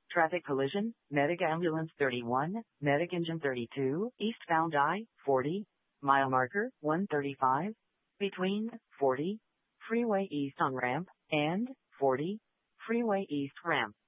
Traffic collision, Medic Ambulance 31, Medic Engine 32, eastbound I-40, mile marker 135, between 40, Freeway East on ramp, and 40, Freeway East ramp.